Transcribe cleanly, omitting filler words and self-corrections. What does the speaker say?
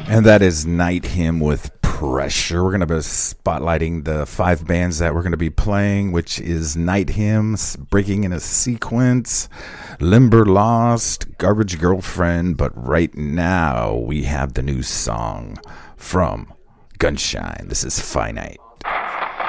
And that is Night Hymn with Pressure. We're going to be spotlighting the 5 bands that we're going to be playing, which is Night Hymns, Breaking in a Sequence, Limber Lost, Garbage Girlfriend. But right now we have the new song from Gunshine. This is Finite.